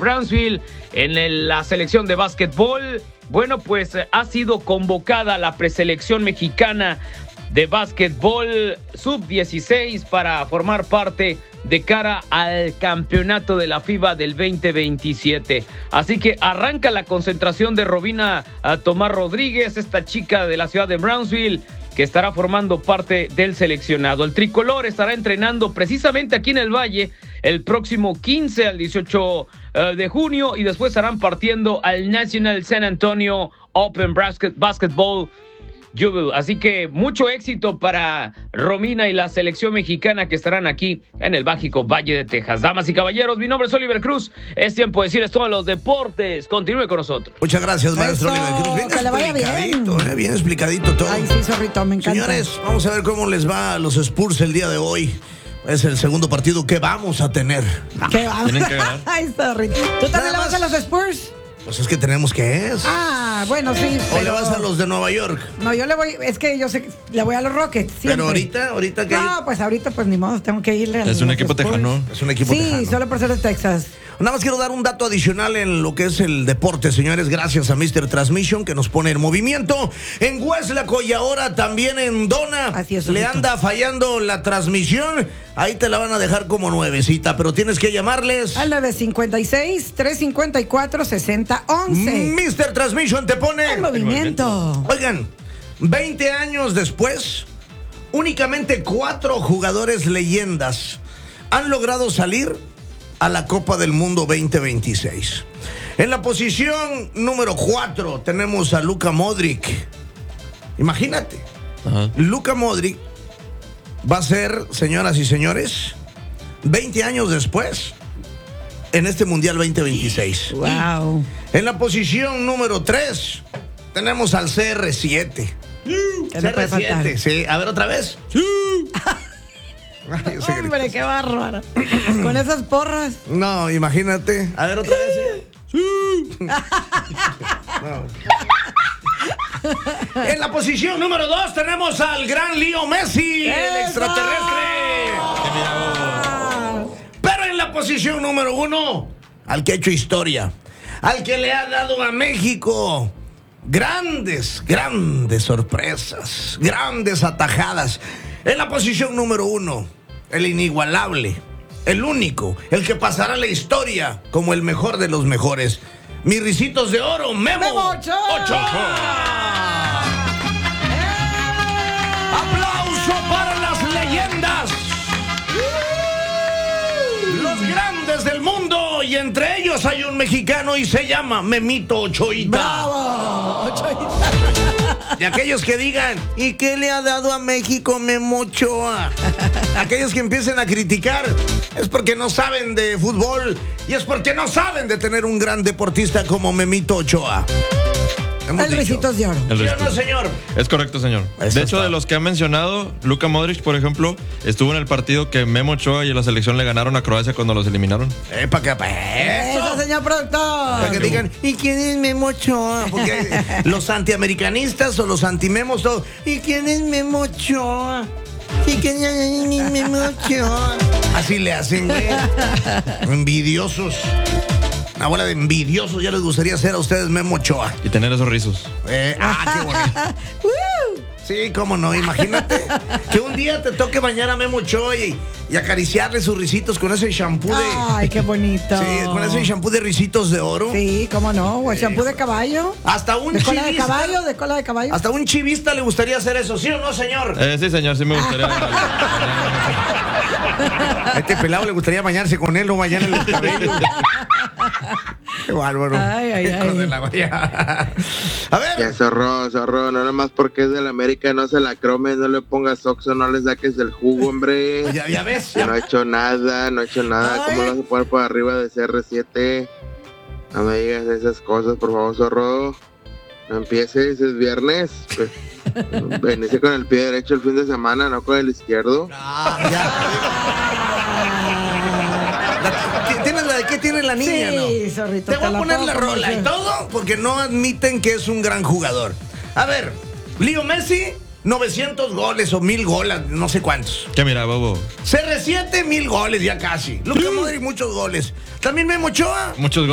Brownsville en la selección de básquetbol. Bueno, pues ha sido convocada la preselección mexicana de básquetbol sub-16 para formar parte de cara al campeonato de la FIBA del 2027. Así que arranca la concentración de Robina Tomás Rodríguez, esta chica de la ciudad de Brownsville, que estará formando parte del seleccionado. El tricolor estará entrenando precisamente aquí en el Valle el próximo 15 al 18 de junio y después estarán partiendo al National San Antonio Open Basketball Jubilee. Así que mucho éxito para Romina y la selección mexicana que estarán aquí en el mágico Valle de Texas. Damas y caballeros, mi nombre es Oliver Cruz. Es tiempo de decirles todos los deportes. Continúe con nosotros. Muchas gracias, maestro Oliver Cruz. Bien que le vaya explicadito, bien explicadito todo. Ay, sí, zorrito, me encanta. Señores, vamos a ver cómo les va a los Spurs el día de hoy. Es el segundo partido que vamos a tener. ¿Qué vamos? Tienen que ganar. Ay, zorrito. ¿Tú también le vas a los Spurs? Pues es que tenemos que es. Bueno, sí, ¿O pero... le vas a los de Nueva York? No, yo le voy, es que yo sé que le voy a los Rockets siempre. Pero ahorita que... No, pues ahorita pues ni modo, tengo que irle a Es un los equipo Spurs. tejano. Es un equipo tejano. Sí, solo por ser de Texas. Nada más quiero dar un dato adicional en lo que es el deporte, señores, gracias a Mr. Transmission que nos pone en movimiento en Hueslaco y ahora también en Dona. Así es, le Rito. anda fallando la transmisión, ahí te la van a dejar como nuevecita, pero tienes que llamarles. Al 956-354-6011. Mr. Transmission te pone En movimiento. Oigan, 20 años después, únicamente 4 jugadores leyendas han logrado salir a la Copa del Mundo 2026. En la posición número 4 tenemos a Luka Modric. Imagínate, Ajá. Luka Modric va a ser, señoras y señores, 20 años después, en este Mundial 2026. Wow. En la posición número 3 tenemos al CR7. ¿Qué le puede faltar? CR7, sí. A ver, otra vez. Ay, ese grito. Hombre, qué bárbaro. Con esas porras. No, imagínate. A ver, otra vez. No. En la posición número 2 tenemos al gran Leo Messi, el ¡Eso! extraterrestre. Pero en la posición número 1, al que ha hecho historia, al que le ha dado a México grandes sorpresas, grandes atajadas. En la posición número 1, el inigualable, el único, el que pasará a la historia como el mejor de los mejores. Mis risitos de oro, Memo Ochoa. ¡Aplauso para las leyendas! Los grandes del mundo, y entre ellos hay un mexicano y se llama Memito Ochoita. ¡Bravo! Y aquellos que digan, ¿y qué le ha dado a México Memo Ochoa? Aquellos que empiecen a criticar, es porque no saben de fútbol y es porque no saben de tener un gran deportista como Memito Ochoa. Hemos El dicho. risitos de oro. El ¿Sí o resto. no, señor? Es correcto, señor. Eso De hecho, está. de los que ha mencionado, Luka Modric, por ejemplo, estuvo en el partido que Memo Ochoa y la selección le ganaron a Croacia cuando los eliminaron. ¿Para qué? Eso, señor productor. Para que digan, ¿y quién es Memo Ochoa? Porque los antiamericanistas o los antimemos, todo. ¿Y quién es Memo Ochoa? ¿Y quién es Memo Ochoa? Así le hacen, güey. Envidiosos. Una bola de envidiosos ya les gustaría ser a ustedes Memo Ochoa. Y tener esos rizos. Qué bonito. Sí, cómo no, imagínate que un día te toque bañar a Memo Ochoa y acariciarle sus risitos con ese shampoo de... Ay, qué bonito. Sí, con ese shampoo de risitos de oro. Sí, cómo no. O el shampoo de caballo. Hasta un ¿De cola de chivista. caballo? ¿De cola de caballo? Hasta un chivista le gustaría hacer eso, ¿sí o no, señor? Sí, señor, sí me gustaría. A este pelado le gustaría bañarse con él o bañarle los cabellos. Qué bárbaro. Ay. Hijo de la vaya. A ver. Ya zorro, no nomás porque es del América, no se la cromes, no le pongas oxo, no le saques el jugo, hombre. Ya ves. No ha hecho nada, Ay. ¿Cómo lo vas a poner por arriba de CR7? No me digas esas cosas, por favor, zorro. No empieces, es viernes. Pues, venirse con el pie derecho el fin de semana, no con el izquierdo. ¿Tienes la de qué tiene la niña, no? Sí, zorrito. Te voy a la poner pongo la como rola y que- todo porque no admiten que es un gran jugador. A ver, Leo Messi, 900 goles o 1000 goles, no sé cuántos. ¿Qué mira, bobo? CR7, 1000 goles ya casi. Luka Modric, muchos goles. También Memo Ochoa. Muchos